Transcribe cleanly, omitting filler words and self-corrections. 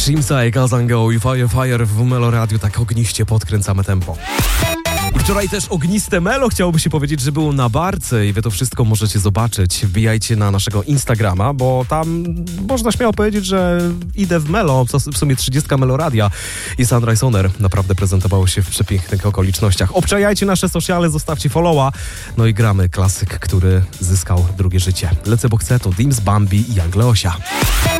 Shimsa i Kazango i Fire w Melo Radio. Tak ogniście podkręcamy tempo. I wczoraj też ogniste Melo, chciałoby się powiedzieć, że było na barce i wy to wszystko możecie zobaczyć. Wbijajcie na naszego Instagrama, bo tam można śmiało powiedzieć, że idę w Melo, w sumie 30 Melo Radia i Sunrise Honor naprawdę prezentowało się w przepięknych okolicznościach. Obczajajcie nasze sociale, zostawcie followa, no i gramy klasyk, który zyskał drugie życie. Lecę, bo chcę, to Dims, Bambi i Young Leosia.